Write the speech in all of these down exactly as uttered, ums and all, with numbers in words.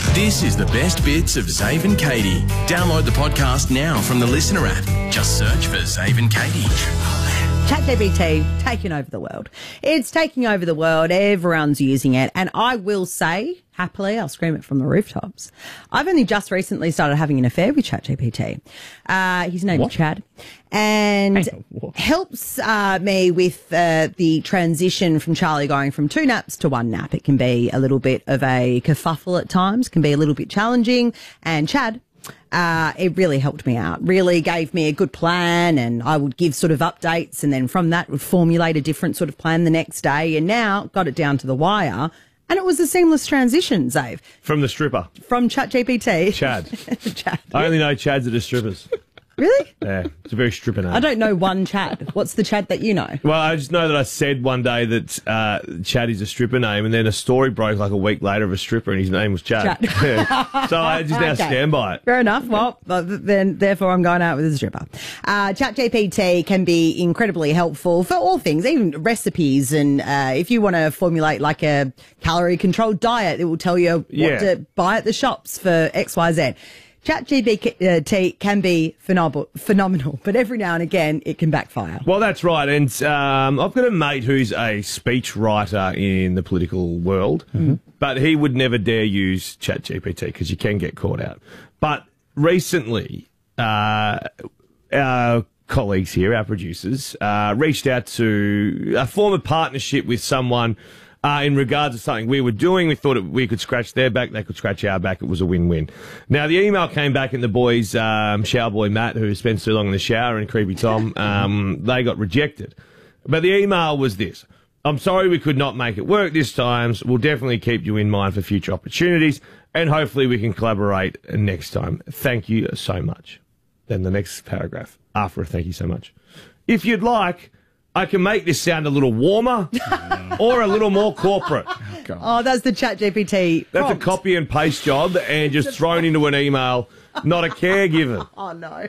This is the best bits of Zave and Katie. Download the podcast now from the Listener app. Just search for Zave and Katie. ChatGPT taking over the world. It's taking over the world. Everyone's using it. And I will say, happily, I'll scream it from the rooftops, I've only just recently started having an affair with ChatGPT. Uh, his name What? is Chad. And helps uh, me with uh, the transition from Charlie going from two naps to one nap. It can be a little bit of a kerfuffle at times, can be a little bit challenging. And Chad, Uh, it really helped me out, really gave me a good plan, and I would give sort of updates, and then from that would formulate a different sort of plan the next day, and now got it down to the wire, and it was a seamless transition, Zave. From the stripper. From ChatGPT. Chad. Chad. I only know Chads that are strippers. Really? Yeah, it's a very stripper name. I don't know one Chad. What's the Chad that you know? Well, I just know that I said one day that uh, Chad is a stripper name, and then a story broke like a week later of a stripper, and his name was Chad. Chad. Yeah. So I just now Okay. stand by it. Fair enough. Well, then, therefore, I'm going out with a stripper. Uh, ChatGPT can be incredibly helpful for all things, even recipes. And uh, if you want to formulate like a calorie-controlled diet, it will tell you what Yeah. to buy at the shops for X, Y, Z. ChatGPT can be phenomenal, phenomenal, but every now and again it can backfire. Well, that's right. And um, I've got a mate who's a speech writer in the political world, mm-hmm. but he would never dare use ChatGPT because you can get caught out. But recently, uh, our colleagues here, our producers, uh, reached out to uh, form a partnership with someone Uh, in regards to something we were doing. We thought it, we could scratch their back, they could scratch our back. It was a win-win. Now, the email came back and the boys, um, shower boy Matt, who spends too long in the shower, and Creepy Tom, um, they got rejected. But the email was this: I'm sorry we could not make it work this time. So we'll definitely keep you in mind for future opportunities, and hopefully we can collaborate next time. Thank you so much. Then the next paragraph, after a thank you so much. If you'd like, I can make this sound a little warmer or a little more corporate. Oh, oh that's the ChatGPT That's prompt. a copy and paste job and just thrown into an email, not a care given. Oh, no.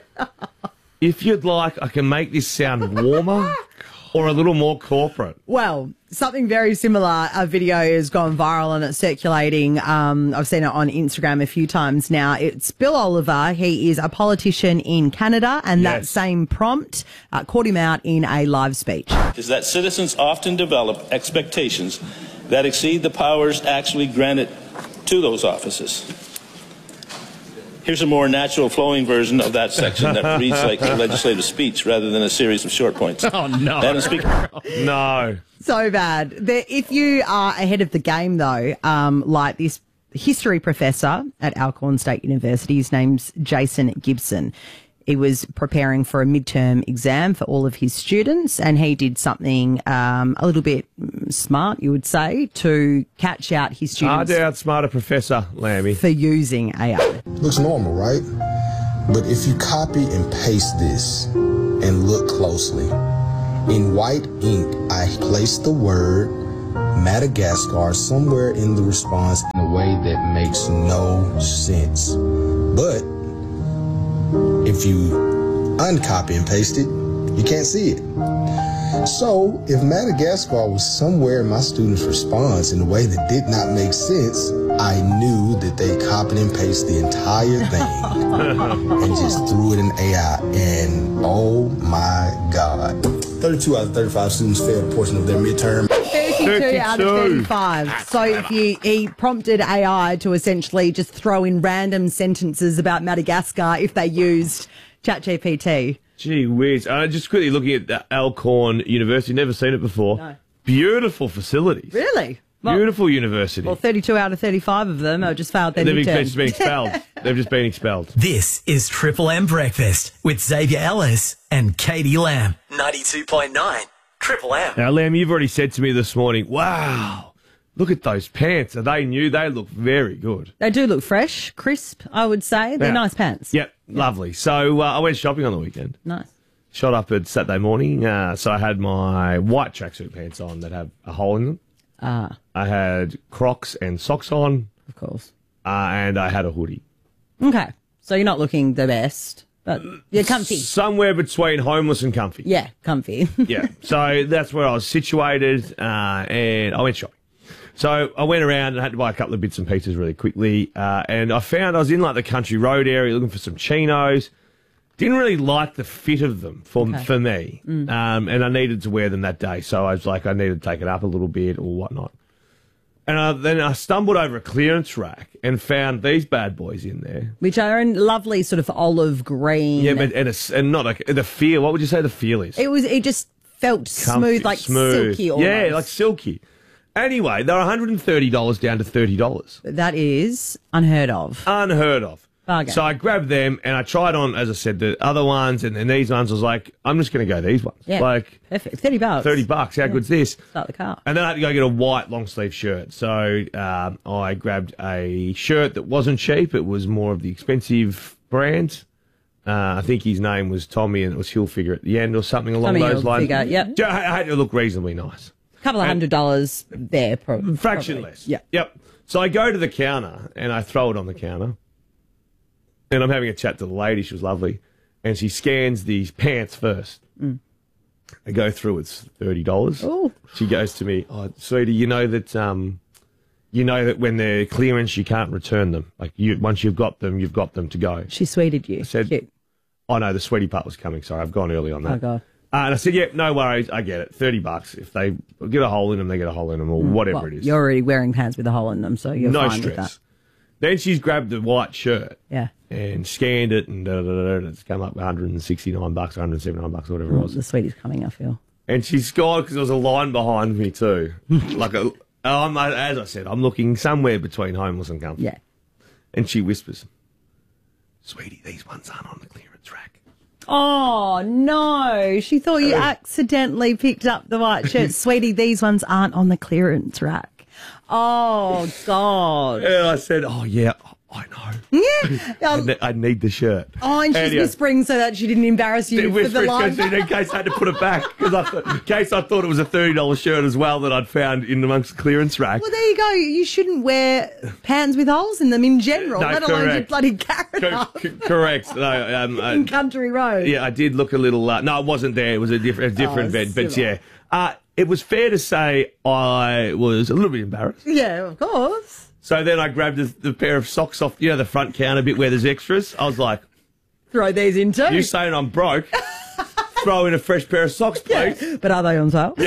If you'd like, I can make this sound warmer or a little more corporate. Well, something very similar. A video has gone viral and it's circulating. Um, I've seen it on Instagram a few times now. It's Bill Oliver. He is a politician in Canada, and that Yes. same prompt uh, caught him out in a live speech. Is that citizens often develop expectations that exceed the powers actually granted to those offices. Here's a more natural flowing version of that section that reads like a legislative speech rather than a series of short points. Oh, no. Madam Speaker. No. So bad. The, if you are ahead of the game, though, um, like this history professor at Alcorn State University, his name's Jason Gibson. He was preparing for a midterm exam for all of his students, and he did something um, a little bit smart, you would say, to catch out his Hard students to outsmart a professor, Lammy. for using A I. Looks normal, right? But if you copy and paste this and look closely, in white ink, I placed the word Madagascar somewhere in the response in a way that makes no sense. But if you uncopy and paste it, you can't see it. So if Madagascar was somewhere in my student's response in a way that did not make sense, I knew that they copied and pasted the entire thing and just threw it in A I. And oh my God. thirty-two out of thirty-five students failed a portion of their midterm. thirty-two out of thirty-five. So if you, he prompted A I to essentially just throw in random sentences about Madagascar if they used ChatGPT. Gee whiz. Uh, just quickly looking at the Alcorn University, never seen it before. No. Beautiful facilities. Really? Well, Beautiful university. Well, thirty-two out of thirty-five of them have just failed their They've midterm. just been expelled. They've just been expelled. This is Triple M Breakfast with Xavier Ellis and Katie Lamb. ninety-two point nine Triple M. Now, Lamb, you've already said to me this morning, wow, look at those pants. Are they new? They look very good. They do look fresh, crisp, I would say. They're Yeah. nice pants. Yep, lovely. So uh, I went shopping on the weekend. Nice. Shot up at Saturday morning. Uh, so I had my white tracksuit pants on that have a hole in them. Ah, I had Crocs and socks on, of course. uh, and I had a hoodie. Okay. So you're not looking the best, but you're comfy. Somewhere between homeless and comfy. Yeah, comfy. Yeah. So that's where I was situated, uh, and I went shopping. So I went around and had to buy a couple of bits and pieces really quickly. Uh, and I found I was in like the country road area looking for some chinos. Didn't really like the fit of them for Okay. for me. Mm. Um, and I needed to wear them that day. So I was like, I needed to take it up a little bit or whatnot. And I, then I stumbled over a clearance rack and found these bad boys in there. Which are in lovely sort of olive green. Yeah, but and, it's, and not like the feel. What would you say the feel is? It was. It just felt smooth, Comfy, like smooth. silky almost. Yeah, like silky. Anyway, they're one hundred thirty dollars down to thirty dollars. That is unheard of. Unheard of. Bargain. So I grabbed them and I tried on, as I said, the other ones and then these ones. I was like, I'm just going to go these ones. Yeah. Like Perfect. thirty bucks. thirty bucks. How good's this? Start the car. And then I had to go get a white long sleeve shirt. So um, I grabbed a shirt that wasn't cheap. It was more of the expensive brand. Uh, I think his name was Tommy and it was Hilfiger at the end or something along Tommy those lines. Hilfiger, yep. I I had to look reasonably nice. A couple of And- hundred dollars there, probably. Fraction probably. less. Yeah. Yep. So I go to the counter and I throw it on the counter. And I'm having a chat to the lady. She was lovely. And she scans these pants first. Mm. I go through, it's thirty dollars. Ooh. She goes to me, oh, sweetie, you know that um, you know that when they're clearance, you can't return them. Like you, once you've got them, you've got them to go. She sweeted you. I said, Cute. oh, no, the sweetie part was coming. Sorry, I've gone early on that. Oh, God. Uh, and I said, yeah, no worries. I get it. thirty bucks. If they get a hole in them, they get a hole in them or whatever Well, it is. you're already wearing pants with a hole in them, so you're no fine with stress. that. Then she's grabbed the white shirt Yeah. and scanned it, and da, da, da, da, and it's come up one hundred sixty-nine bucks, one hundred seventy-nine bucks, whatever it was. The sweetie's coming, I feel. And she's gone because there was a line behind me too. like a, I'm, as I said, I'm looking somewhere between homeless and comfy. Yeah. And she whispers, "Sweetie, these ones aren't on the clearance rack." Oh, no. She thought you accidentally picked up the white shirt. Sweetie, these ones aren't on the clearance rack. Oh, God. And I said, "Oh yeah, I know. Yeah. I, Um, ne- I need the shirt." oh, and she's Anyway. whispering so that she didn't embarrass you for the line. In case I had to put it back, because I thought, in case I thought it was a thirty dollars shirt as well that I'd found in amongst the clearance rack. Well, there you go. You shouldn't wear pants with holes in them in general, No, let alone your correct. bloody carrot Co- up c- correct. No, um, uh, in Country Road. yeah, I did look a little. Uh, no, it wasn't there. It was a different, a different Oh, bed. But silly. yeah, uh, it was fair to say I was a little bit embarrassed. Yeah, of course. So then I grabbed the, the pair of socks off, you know, the front counter bit where there's extras. I was like, Throw these in too. "You saying I'm broke? Throw in a fresh pair of socks, please." Yeah. But are they on sale?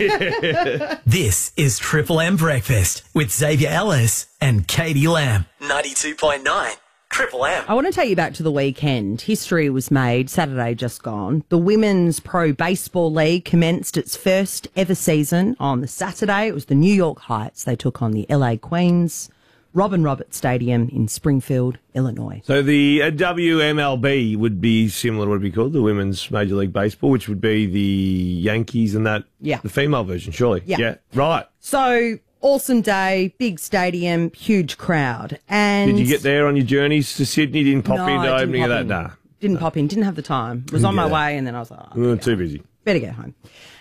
This is Triple M Breakfast with Xavier Ellis and Katie Lamb. ninety-two point nine Triple M. I want to take you back to the weekend. History was made Saturday just gone. The Women's Pro Baseball League commenced its first ever season on the Saturday. It was the New York Heights. They took on the L A Queens, Robin Roberts Stadium in Springfield, Illinois. So the uh, W M L B would be similar to what it'd be called, the Women's Major League Baseball, which would be the Yankees and that, Yeah. the female version, surely. Yeah. Yeah, right. So, awesome day, big stadium, huge crowd. And Did you get there on your journeys to Sydney? Didn't pop No, into I didn't opening of pop that? in. Nah. Didn't pop in, didn't have the time. Was on my get that. way, and then I was like, oh, We were too busy. better get home.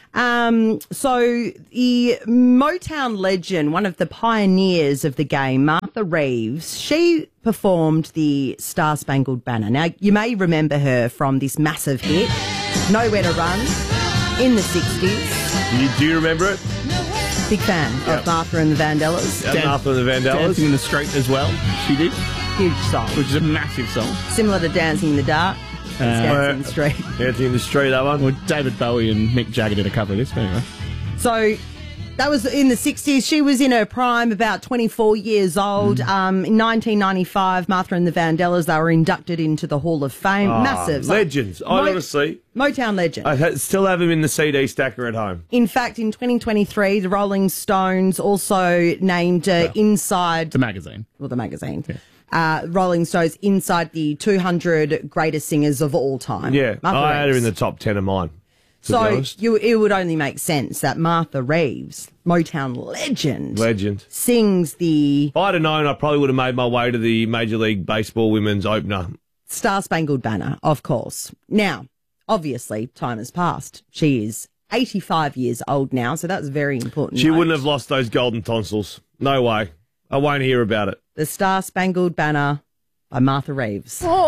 Um, so the Motown legend, one of the pioneers of the game, Martha Reeves, she performed the Star Spangled Banner. Now, you may remember her from this massive hit, Nowhere to Run, in the sixties. You, do you remember it? Big fan Yep. of Martha and the Vandellas. Yeah, Martha and the Vandellas. Dancing in the Street as well, she did, Huge song. which is a massive song. Similar to Dancing in the Dark. It's Dancing in the Street. Dancing in the Street, that one. Well, David Bowie and Mick Jagger did a cover of this, but anyway. So that was in the sixties. She was in her prime, about twenty-four years old. Mm. Um, in nineteen ninety-five, Martha and the Vandellas, they were inducted into the Hall of Fame. Ah, Massive. legends. I Mo- honestly, Motown legend. I ha- still have him in the C D stacker at home. In fact, in twenty twenty-three, the Rolling Stones also named uh, inside, The magazine. well, the magazine, uh, Rolling Stones inside the two hundred greatest singers of all time. Yeah, Martha I had her Reeves. in the top ten of mine. To be So honest. you, it would only make sense that Martha Reeves, Motown legend, Legend. sings the If I'd have known, I probably would have made my way to the Major League Baseball women's opener. Star Spangled Banner, of course. Now, obviously, time has passed. She is eighty-five years old now, so that's very important. She note. wouldn't have lost those golden tonsils. No way. I won't hear about it. The Star Spangled Banner by Martha Reeves.